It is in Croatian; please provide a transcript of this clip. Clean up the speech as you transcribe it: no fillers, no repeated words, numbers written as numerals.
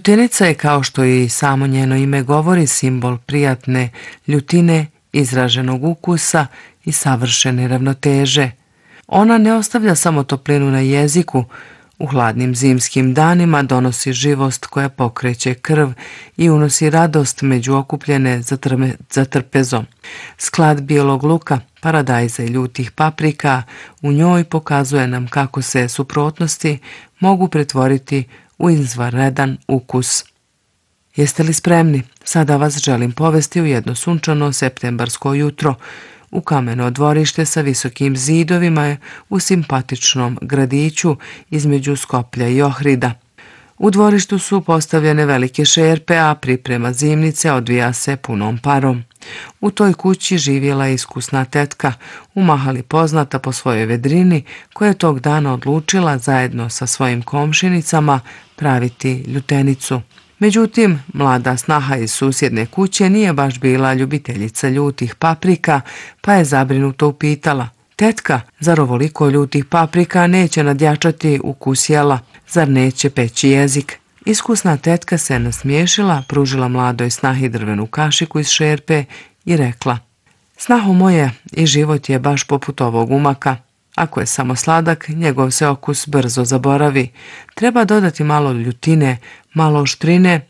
Ljutenica je, kao što i samo njeno ime govori, simbol prijatne ljutine, izraženog ukusa i savršene ravnoteže. Ona ne ostavlja samo toplinu na jeziku, u hladnim zimskim danima donosi živost koja pokreće krv i unosi radost među okupljene za trpezom. Sklad bijelog luka, paradajza i ljutih paprika u njoj pokazuje nam kako se suprotnosti mogu pretvoriti u izvanredan ukus. Jeste li spremni? Sada vas želim povesti u jedno sunčano septembarsko jutro, u kameno dvorište sa visokim zidovima u simpatičnom gradiću između Skoplja i Ohrida. U dvorištu su postavljene velike šerpe, a priprema zimnice odvija se punom parom. U toj kući živjela je iskusna tetka, u Mahali poznata po svojoj vedrini, koja je tog dana odlučila zajedno sa svojim komšinicama praviti ljutenicu. Međutim, mlada snaha iz susjedne kuće nije baš bila ljubiteljica ljutih paprika, pa je zabrinuto upitala: "Tetka, zar ovoliko ljutih paprika neće nadjačati ukus jela? Zar neće peći jezik?" Iskusna tetka se nasmiješila, pružila mladoj snahi drvenu kašiku iz šerpe i rekla: "Snaho moje, i život je baš poput ovog umaka. Ako je samo sladak, njegov se okus brzo zaboravi. Treba dodati malo ljutine, malo oštrine